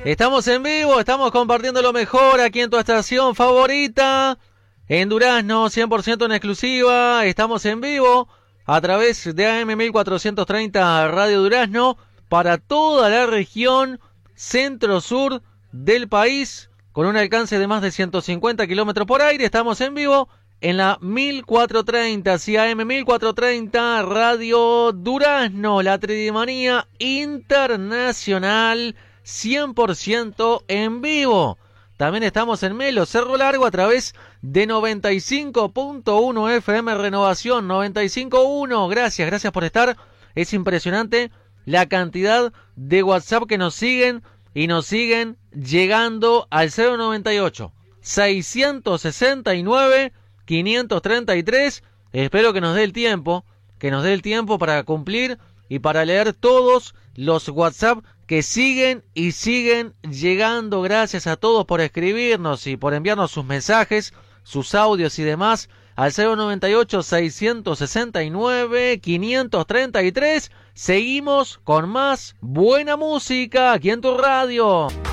Estamos en vivo, estamos compartiendo lo mejor aquí en tu estación favorita, en Durazno, 100% en exclusiva. Estamos en vivo a través de AM 1430 Radio Durazno para toda la región centro-sur del país, con un alcance de más de 150 kilómetros por aire. Estamos en vivo en la 1430, sí, AM 1430 Radio Durazno, la tridimanía internacional 100% en vivo. También estamos en Melo, Cerro Largo, a través de 95.1 FM Renovación, 95.1. Gracias por estar. Es impresionante la cantidad de WhatsApp que nos siguen y nos siguen llegando al 098 669 533. Espero que nos dé el tiempo, para cumplir y para leer todos los WhatsApp que siguen y siguen llegando. Gracias a todos por escribirnos y por enviarnos sus mensajes, sus audios y demás al 098-669-533. Seguimos con más buena música aquí en tu radio.